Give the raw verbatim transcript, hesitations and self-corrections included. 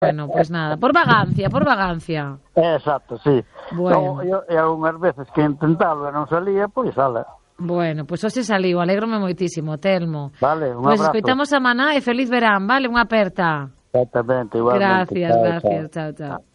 Bueno, pois pues nada, por vagancia, por vagancia. Exacto, sí. Bueno. E algunhas veces que intentalo e non salía, pois ala. Bueno, pois pues hoxe saliu, alégrome moitísimo, Telmo. Vale, un pois abrazo. Pois escoitamos a maná e feliz verán, vale? Unha aperta. Exactamente, igualmente. Gracias, chao, gracias, chao, chao, chao.